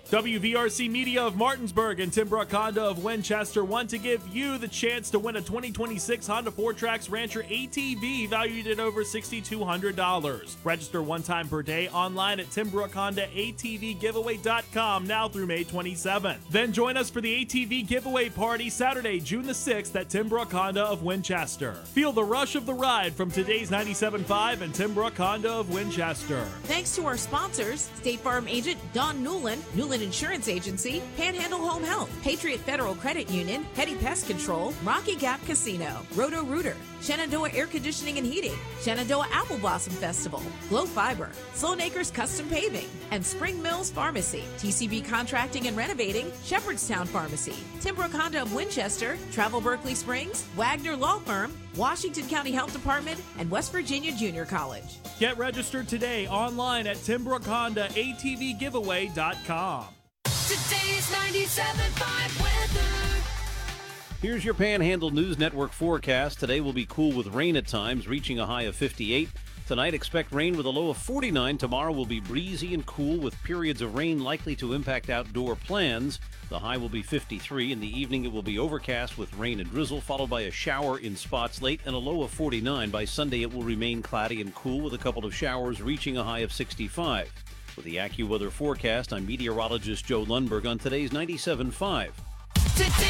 WVRC Media of Martinsburg and Tim Brook Honda of Winchester want to give you the chance to win a 2026 Honda 4Trax Rancher ATV valued at over $6,200. Register one time per day online at TimBrookHondaATVGiveaway.com now through May 27th. Then join us for the ATV giveaway party Saturday, June the 6th at Tim Brook Honda of Winchester. Feel the rush of the ride from today's 97.5 and Tim Brook Honda of Winchester. Thanks to our sponsors, State Farm agent Don Newland, Newland Insurance Agency, Panhandle Home Health, Patriot Federal Credit Union, Hetty Pest Control, Rocky Gap Casino, Roto-Rooter, Shenandoah Air Conditioning and Heating, Shenandoah Apple Blossom Festival, Glow Fiber, Sloan Acres Custom Paving, and Spring Mills Pharmacy, TCB Contracting and Renovating, Shepherdstown Pharmacy, Tim Brook Honda of Winchester, Travel Berkeley Springs, Wagner Law Firm, Washington County Health Department, and West Virginia Junior College. Get registered today online at TimBrookHondaATVGiveaway.com. Today's 97.5 weather. Here's your Panhandle News Network forecast. Today will be cool with rain at times, reaching a high of 58. Tonight, expect rain with a low of 49. Tomorrow will be breezy and cool with periods of rain likely to impact outdoor plans. The high will be 53. In the evening, it will be overcast with rain and drizzle, followed by a shower in spots late and a low of 49. By Sunday, it will remain cloudy and cool with a couple of showers reaching a high of 65. With the AccuWeather forecast, I'm meteorologist Joe Lundberg on today's 97.5.